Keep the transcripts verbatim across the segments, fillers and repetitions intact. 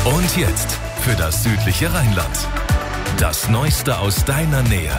Und jetzt für das südliche Rheinland. Das Neueste aus deiner Nähe.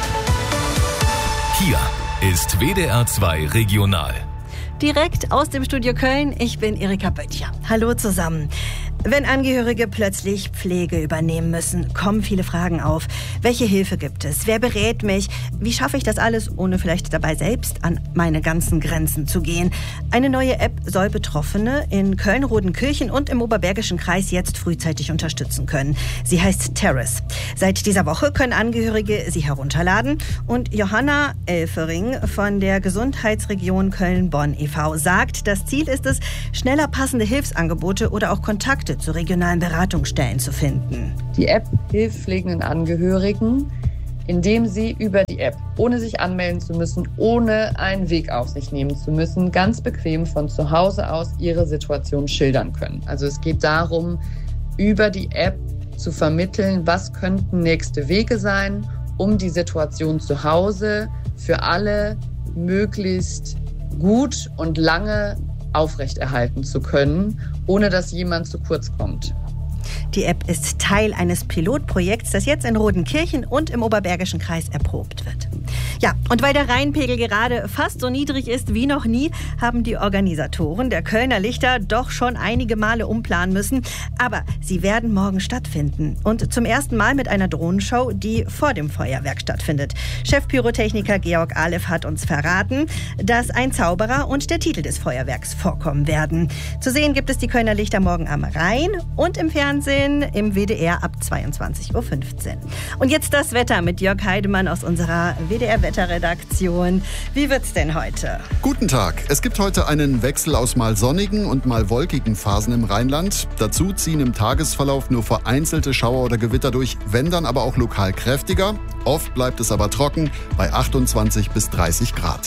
Hier ist W D R zwei Regional. Direkt aus dem Studio Köln, ich bin Erika Böttcher. Hallo zusammen. Wenn Angehörige plötzlich Pflege übernehmen müssen, kommen viele Fragen auf. Welche Hilfe gibt es? Wer berät mich? Wie schaffe ich das alles, ohne vielleicht dabei selbst an meine ganzen Grenzen zu gehen? Eine neue App soll Betroffene in Köln-Rodenkirchen und im Oberbergischen Kreis jetzt frühzeitig unterstützen können. Sie heißt Terrace. Seit dieser Woche können Angehörige sie herunterladen. Und Johanna Elfering von der Gesundheitsregion Köln-Bonn e V sagt, das Ziel ist es, schneller passende Hilfsangebote oder auch Kontakte zu regionalen Beratungsstellen zu finden. Die App hilft pflegenden Angehörigen, indem sie über die App, ohne sich anmelden zu müssen, ohne einen Weg auf sich nehmen zu müssen, ganz bequem von zu Hause aus ihre Situation schildern können. Also es geht darum, über die App zu vermitteln, was könnten nächste Wege sein, um die Situation zu Hause für alle möglichst gut und lange aufrechterhalten zu können, ohne dass jemand zu kurz kommt. Die App ist Teil eines Pilotprojekts, das jetzt in Rodenkirchen und im Oberbergischen Kreis erprobt wird. Ja, und weil der Rheinpegel gerade fast so niedrig ist wie noch nie, haben die Organisatoren der Kölner Lichter doch schon einige Male umplanen müssen. Aber sie werden morgen stattfinden. Und zum ersten Mal mit einer Drohnenshow, die vor dem Feuerwerk stattfindet. Chefpyrotechniker Georg Aleph hat uns verraten, dass ein Zauberer und der Titel des Feuerwerks vorkommen werden. Zu sehen gibt es die Kölner Lichter morgen am Rhein und im Fernsehen im W D R ab zweiundzwanzig Uhr fünfzehn. Und jetzt das Wetter mit Jörg Heidemann aus unserer W D R-Wetterredaktion. Wie wird's denn heute? Guten Tag. Es gibt heute einen Wechsel aus mal sonnigen und mal wolkigen Phasen im Rheinland. Dazu ziehen im Tagesverlauf nur vereinzelte Schauer oder Gewitter durch, wenn dann aber auch lokal kräftiger. Oft bleibt es aber trocken bei achtundzwanzig bis dreißig Grad.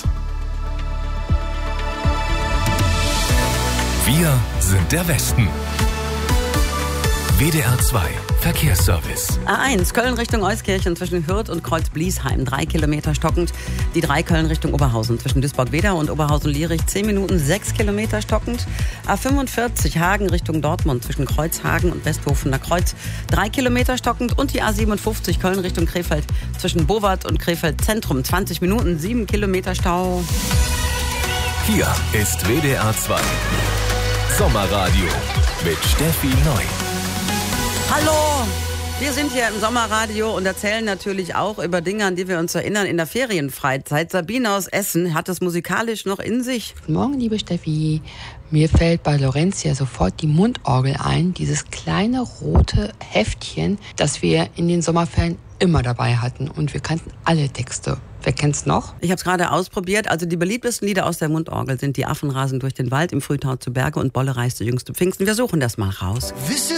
Wir sind der Westen. W D R zwei Verkehrsservice. A eins, Köln Richtung Euskirchen zwischen Hürth und Kreuz-Bliesheim, drei Kilometer stockend. Die drei Köln Richtung Oberhausen zwischen Duisburg-Wedau und Oberhausen-Lierich, zehn Minuten, sechs Kilometer stockend. A fünfundvierzig, Hagen Richtung Dortmund zwischen Kreuzhagen und Westhofener Kreuz, drei Kilometer stockend. Und die A siebenundfünfzig, Köln Richtung Krefeld zwischen Bowart und Krefeld Zentrum, zwanzig Minuten, sieben Kilometer Stau. Hier ist W D R zwei Sommerradio mit Steffi Neu. Hallo, wir sind hier im Sommerradio und erzählen natürlich auch über Dinge, an die wir uns erinnern in der Ferienfreizeit. Sabine aus Essen hat es musikalisch noch in sich. Guten Morgen, liebe Steffi. Mir fällt bei Laurentia sofort die Mundorgel ein, dieses kleine rote Heftchen, das wir in den Sommerferien immer dabei hatten. Und wir kannten alle Texte. Wer kennt's noch? Ich habe es gerade ausprobiert. Also die beliebtesten Lieder aus der Mundorgel sind Die Affen rasen durch den Wald, Im Frühtau zu Berge und Bolle reiste jüngste Pfingsten. Wir suchen das mal raus.